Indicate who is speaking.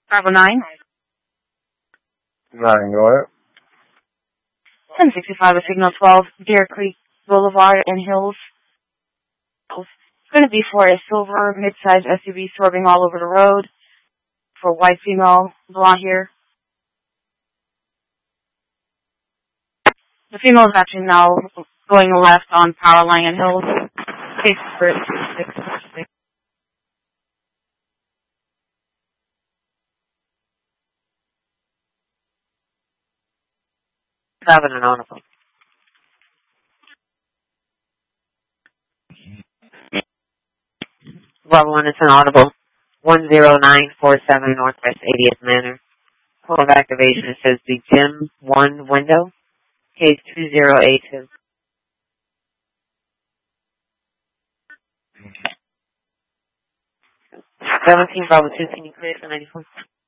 Speaker 1: Bravo 9.
Speaker 2: 9, go ahead.
Speaker 1: 1065 with signal 12, Deer Creek Boulevard and Hills. It's going to be for a silver mid-size SUV swerving all over the road for white female, blonde hair. The female is actually now going left on Power Line and Hills. Case for 2666.
Speaker 3: Having an audible. Bravo 1, it's an audible. 10947 Northwest 80th Manor. Code of activation, it says the Gym 1 window. Case 2082. 17 Bravo 2, can you clear for 94?